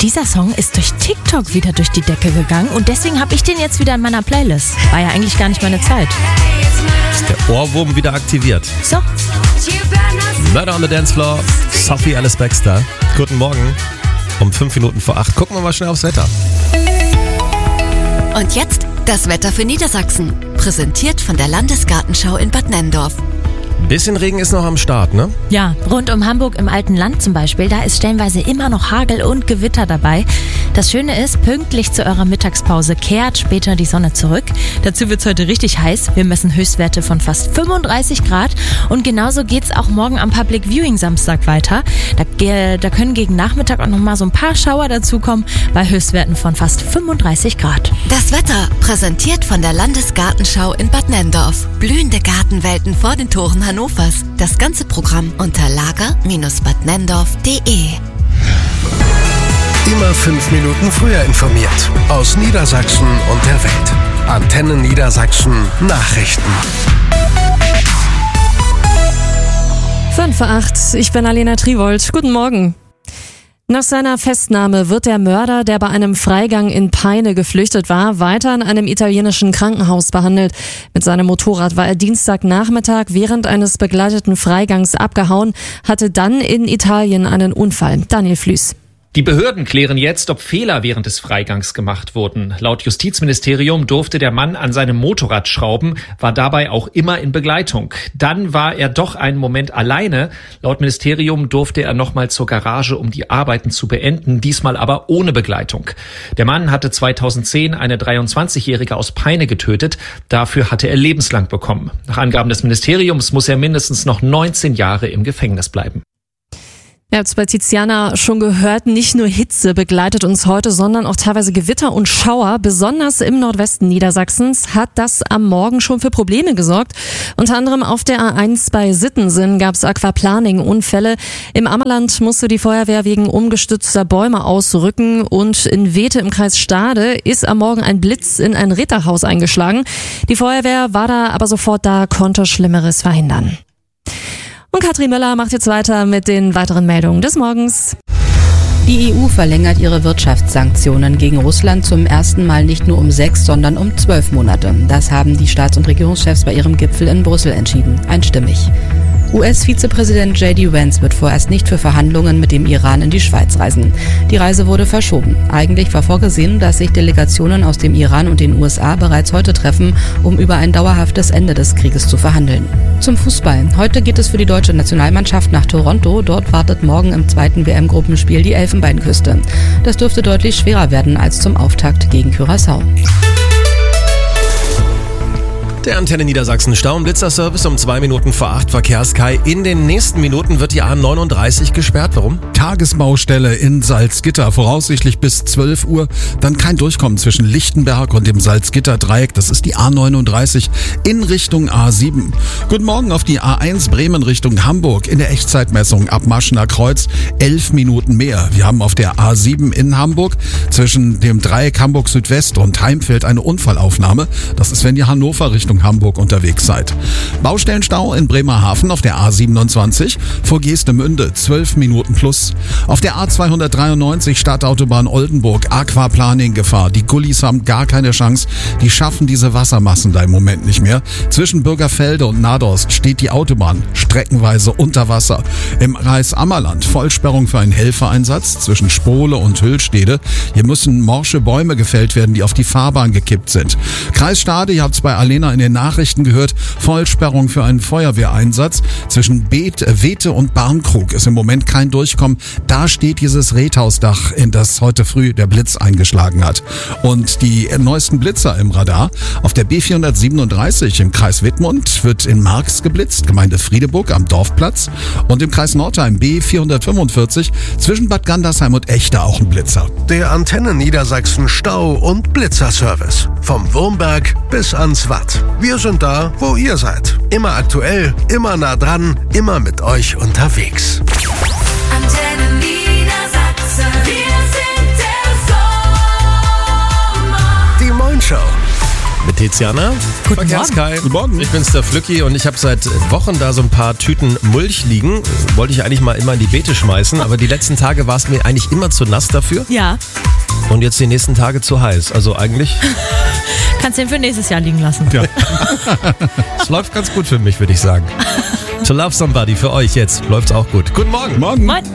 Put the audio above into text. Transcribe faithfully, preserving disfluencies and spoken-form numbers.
Dieser Song ist durch TikTok wieder durch die Decke gegangen und deswegen habe ich den jetzt wieder in meiner Playlist. War ja eigentlich gar nicht meine Zeit. Ist der Ohrwurm wieder aktiviert. So. Murder on the Dance Floor, Sophie Alice Baxter. Guten Morgen. Um fünf Minuten vor acht. Gucken wir mal schnell aufs Wetter. Und jetzt das Wetter für Niedersachsen. Präsentiert von der Landesgartenschau in Bad Nenndorf. Bisschen Regen ist noch am Start, ne? Ja, rund um Hamburg im alten Land zum Beispiel, da ist stellenweise immer noch Hagel und Gewitter dabei. Das Schöne ist, pünktlich zu eurer Mittagspause kehrt später die Sonne zurück. Dazu wird's heute richtig heiß. Wir messen Höchstwerte von fast fünfunddreißig Grad. Und genauso geht's auch morgen am Public Viewing Samstag weiter. Da, da können gegen Nachmittag auch noch mal so ein paar Schauer dazukommen, bei Höchstwerten von fast fünfunddreißig Grad. Das Wetter präsentiert von der Landesgartenschau in Bad Nenndorf. Blühende Gartenwelten vor den Toren Hannovers. Das ganze Programm unter lager Bindestrich bad nenndorf punkt de. Immer fünf Minuten früher informiert. Aus Niedersachsen und der Welt. Antenne Niedersachsen Nachrichten. fünf vor acht, ich bin Alena Triwold. Guten Morgen. Nach seiner Festnahme wird der Mörder, der bei einem Freigang in Peine geflüchtet war, weiter in einem italienischen Krankenhaus behandelt. Mit seinem Motorrad war er Dienstagnachmittag während eines begleiteten Freigangs abgehauen, hatte dann in Italien einen Unfall. Daniel Flüß. Die Behörden klären jetzt, ob Fehler während des Freigangs gemacht wurden. Laut Justizministerium durfte der Mann an seinem Motorrad schrauben, war dabei auch immer in Begleitung. Dann war er doch einen Moment alleine. Laut Ministerium durfte er nochmal zur Garage, um die Arbeiten zu beenden, diesmal aber ohne Begleitung. Der Mann hatte zweitausendzehn eine dreiundzwanzigjährige aus Peine getötet. Dafür hatte er lebenslang bekommen. Nach Angaben des Ministeriums muss er mindestens noch neunzehn Jahre im Gefängnis bleiben. Ihr habt es bei Tiziana schon gehört, nicht nur Hitze begleitet uns heute, sondern auch teilweise Gewitter und Schauer. Besonders im Nordwesten Niedersachsens hat das am Morgen schon für Probleme gesorgt. Unter anderem auf der A eins bei Sittensen gab es Aquaplaning-Unfälle. Im Ammerland musste die Feuerwehr wegen umgestützter Bäume ausrücken und in Wethe im Kreis Stade ist am Morgen ein Blitz in ein Ritterhaus eingeschlagen. Die Feuerwehr war da aber sofort da, konnte Schlimmeres verhindern. Und Katrin Möller macht jetzt weiter mit den weiteren Meldungen des Morgens. Die E U verlängert ihre Wirtschaftssanktionen gegen Russland zum ersten Mal nicht nur um sechs, sondern um zwölf Monate. Das haben die Staats- und Regierungschefs bei ihrem Gipfel in Brüssel entschieden. Einstimmig. U S-Vizepräsident J D Vance wird vorerst nicht für Verhandlungen mit dem Iran in die Schweiz reisen. Die Reise wurde verschoben. Eigentlich war vorgesehen, dass sich Delegationen aus dem Iran und den U S A bereits heute treffen, um über ein dauerhaftes Ende des Krieges zu verhandeln. Zum Fußball. Heute geht es für die deutsche Nationalmannschaft nach Toronto. Dort wartet morgen im zweiten W M-Gruppenspiel die Elfenbeinküste. Das dürfte deutlich schwerer werden als zum Auftakt gegen Curaçao. Der Antenne Niedersachsen Stau- und Blitzerservice um zwei Minuten vor acht. Verkehrskai. In den nächsten Minuten wird die A neununddreißig gesperrt. Warum? Tagesbaustelle in Salzgitter. Voraussichtlich bis zwölf Uhr. Dann kein Durchkommen zwischen Lichtenberg und dem Salzgitter-Dreieck. Das ist die A neununddreißig in Richtung A sieben. Guten Morgen auf die A eins Bremen Richtung Hamburg. In der Echtzeitmessung ab Maschener Kreuz elf Minuten mehr. Wir haben auf der A sieben in Hamburg zwischen dem Dreieck Hamburg Südwest und Heimfeld eine Unfallaufnahme. Das ist, wenn ihr Hannover Richtung Hamburg unterwegs seid. Baustellenstau in Bremerhaven auf der A siebenundzwanzig vor Geestemünde zwölf Minuten plus. Auf der A zweihundertdreiundneunzig Stadtautobahn Oldenburg Aquaplaning-Gefahr. Die Gullis haben gar keine Chance. Die schaffen diese Wassermassen da im Moment nicht mehr. Zwischen Bürgerfelde und Nadorst steht die Autobahn streckenweise unter Wasser. Im Kreis Ammerland Vollsperrung für einen Helfereinsatz zwischen Spole und Hüllstede. Hier müssen morsche Bäume gefällt werden, die auf die Fahrbahn gekippt sind. Kreis Stade, ihr habt es bei Alena in den Nachrichten gehört, Vollsperrung für einen Feuerwehreinsatz. Zwischen Beet, Wethe und Barnkrug ist im Moment kein Durchkommen. Da steht dieses Redhausdach, in das heute früh der Blitz eingeschlagen hat. Und die neuesten Blitzer im Radar. Auf der B vierhundertsiebenunddreißig im Kreis Wittmund wird in Marx geblitzt, Gemeinde Friedeburg am Dorfplatz. Und im Kreis Nordheim B vierhundertfünfundvierzig zwischen Bad Gandersheim und Echte auch ein Blitzer. Der Antenne Niedersachsen Stau- und Blitzerservice. Vom Wurmberg bis ans Watt. Wir sind da, wo ihr seid. Immer aktuell, immer nah dran, immer mit euch unterwegs. Antenne Niedersachsen. Wir sind der Sommer. Die Moin Show. Mit Tiziana. Guten Verkehrskei. Guten Morgen. Ich bin's, der Flücki, und ich habe seit Wochen da so ein paar Tüten Mulch liegen. Wollte ich eigentlich mal immer in die Beete schmeißen, aber die letzten Tage war es mir eigentlich immer zu nass dafür. Ja, Und jetzt die nächsten Tage zu heiß. Also eigentlich, kannst du den für nächstes Jahr liegen lassen. Ja. es läuft ganz gut für mich, würde ich sagen. To Love Somebody für euch jetzt läuft's auch gut. Guten Morgen. Morgen. Moin.